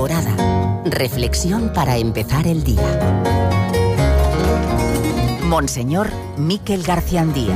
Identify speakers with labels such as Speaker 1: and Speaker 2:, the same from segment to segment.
Speaker 1: Alborada. Reflexión para empezar el día. Monseñor Miquel Garciandía.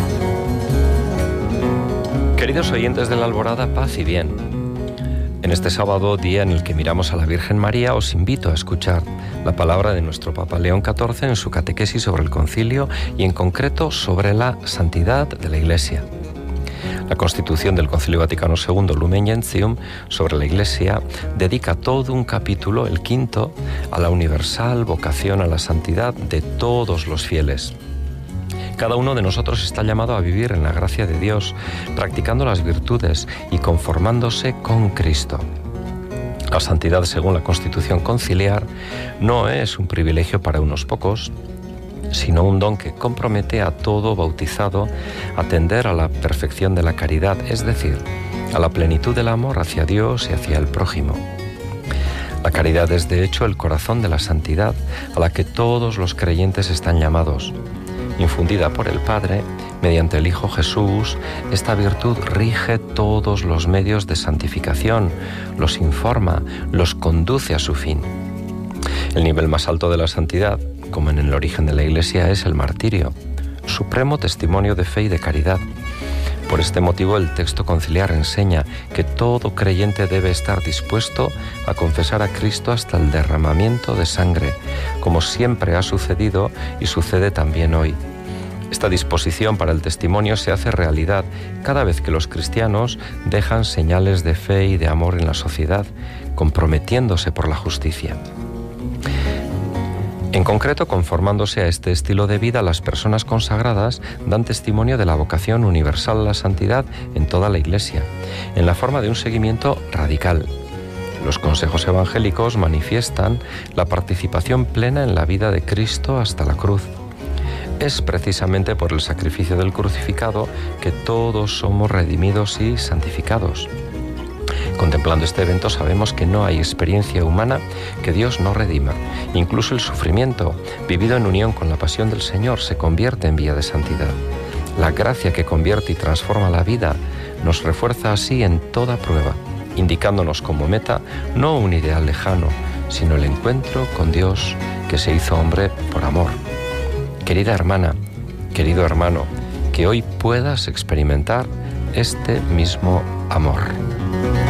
Speaker 2: Queridos oyentes de la Alborada, paz y bien. En este sábado, día en el que miramos a la Virgen María, os invito a escuchar la palabra de nuestro Papa León XIV en su catequesis sobre el concilio y en concreto sobre la santidad de la Iglesia. La Constitución del Concilio Vaticano II, Lumen Gentium, sobre la Iglesia, dedica todo un capítulo, el quinto, a la universal vocación a la santidad de todos los fieles. Cada uno de nosotros está llamado a vivir en la gracia de Dios, practicando las virtudes y conformándose con Cristo. La santidad, según la Constitución conciliar, no es un privilegio para unos pocos, sino un don que compromete a todo bautizado a tender a la perfección de la caridad, es decir, a la plenitud del amor hacia Dios y hacia el prójimo. La caridad es, de hecho, el corazón de la santidad a la que todos los creyentes están llamados. Infundida por el Padre, mediante el Hijo Jesús, esta virtud rige todos los medios de santificación, los informa, los conduce a su fin. El nivel más alto de la santidad, como en el origen de la Iglesia, es el martirio, supremo testimonio de fe y de caridad. Por este motivo, el texto conciliar enseña que todo creyente debe estar dispuesto a confesar a Cristo hasta el derramamiento de sangre, como siempre ha sucedido y sucede también hoy. Esta disposición para el testimonio se hace realidad cada vez que los cristianos dejan señales de fe y de amor en la sociedad, comprometiéndose por la justicia. En concreto, conformándose a este estilo de vida, las personas consagradas dan testimonio de la vocación universal a la santidad en toda la Iglesia, en la forma de un seguimiento radical. Los consejos evangélicos manifiestan la participación plena en la vida de Cristo hasta la cruz. Es precisamente por el sacrificio del crucificado que todos somos redimidos y santificados. Contemplando este evento sabemos que no hay experiencia humana que Dios no redima. Incluso el sufrimiento, vivido en unión con la pasión del Señor, se convierte en vía de santidad. La gracia que convierte y transforma la vida nos refuerza así en toda prueba, indicándonos como meta no un ideal lejano, sino el encuentro con Dios que se hizo hombre por amor. Querida hermana, querido hermano, que hoy puedas experimentar este mismo amor.